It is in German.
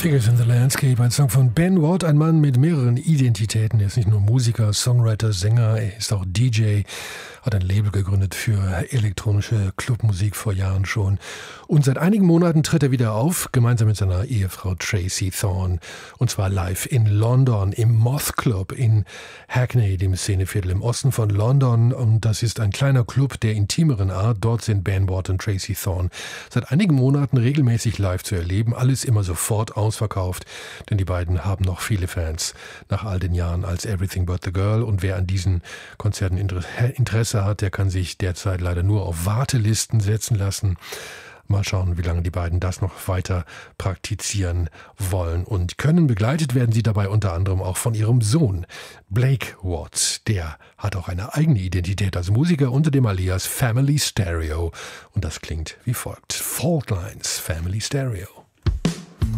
Figures in the Landscape, ein Song von Ben Watt, ein Mann mit mehreren Identitäten. Er ist nicht nur Musiker, Songwriter, Sänger, er ist auch DJ, hat ein Label gegründet für elektronische Clubmusik vor Jahren schon. Und seit einigen Monaten tritt er wieder auf, gemeinsam mit seiner Ehefrau Tracy Thorn. Und zwar live in London, im Moth Club in Hackney, dem Szeneviertel im Osten von London. Und das ist ein kleiner Club der intimeren Art. Dort sind Ben Watt und Tracy Thorn seit einigen Monaten regelmäßig live zu erleben. Alles immer sofort ausverkauft, denn die beiden haben noch viele Fans nach all den Jahren als Everything But the Girl. Und wer an diesen Konzerten Interesse hat, der kann sich derzeit leider nur auf Wartelisten setzen lassen. Mal schauen, wie lange die beiden das noch weiter praktizieren wollen und können. Begleitet werden sie dabei unter anderem auch von ihrem Sohn Blake Watt. Der hat auch eine eigene Identität als Musiker unter dem Alias Family Stereo. Und das klingt wie folgt: Fault Lines, Family Stereo.